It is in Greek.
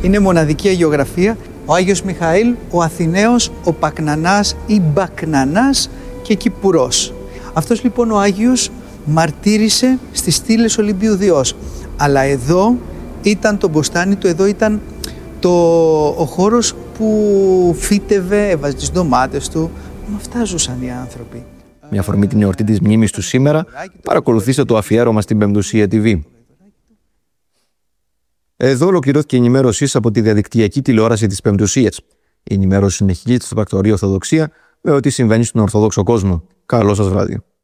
Είναι μοναδική αγιογραφία. Ο Άγιος Μιχαήλ, ο Αθηναίος, ο Πακνανάς ή Μπακνανάς και Κυπουρός. Αυτός λοιπόν ο Άγιος μαρτύρησε στις στήλες Ολυμπίου Διός. Αλλά εδώ ήταν το μποστάνι του, εδώ ήταν ο χώρος που φύτευε, έβαζε τις ντομάτες του. Με αυτά ζούσαν οι άνθρωποι. Με αφορμή την εορτή της μνήμης του σήμερα, παρακολουθήστε το αφιέρωμα στην Πεμπτουσία TV. Εδώ ολοκληρώθηκε η ενημέρωσή σας από τη διαδικτυακή τηλεόραση της Πεμπτουσίας. Η ενημέρωση συνεχίζεται στο πρακτορείο Ορθοδοξία με ό,τι συμβαίνει στον Ορθόδοξο κόσμο. Καλό σας βράδυ.